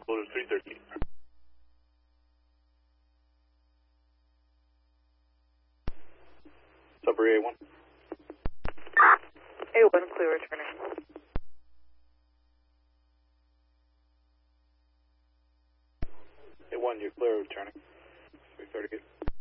Loader 313. Sudbury A1. A1, clear returning. A1, you're clear returning. 338.